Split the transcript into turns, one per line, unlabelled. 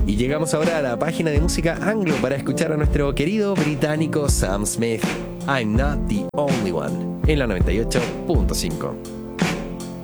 Y llegamos ahora a la página de música anglo para escuchar a nuestro querido británico Sam Smith, I'm Not the Only One, en la 98.5.